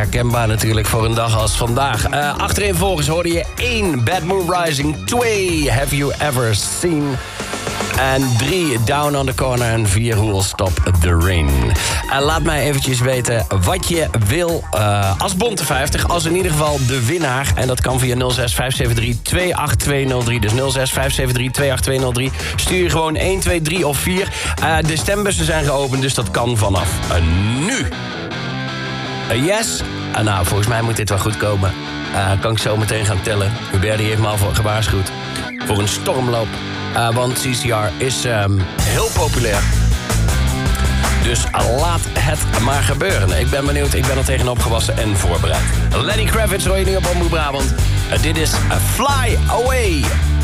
herkenbaar natuurlijk voor een dag als vandaag. Achtereenvolgens hoorde je 1, Bad Moon Rising. 2, Have You Ever Seen? En 3, Down on the Corner. En 4, Who Will Stop the Rain. Laat mij eventjes weten wat je wil als Bonte 50. Als in ieder geval de winnaar. En dat kan via 06 573 28203. Dus 06 573 28203. Stuur je gewoon 1, 2, 3 of 4. De stembussen zijn geopend, dus dat kan vanaf nu. Yes? Nou, volgens mij moet dit wel goed komen. Kan ik zo meteen gaan tellen. Hubert heeft me al gewaarschuwd voor een stormloop. Want CCR is heel populair. Dus laat het maar gebeuren. Ik ben benieuwd, ik ben er tegenop gewassen en voorbereid. Lenny Kravitz hoor je nu op Omroep Brabant. Dit is Fly Away.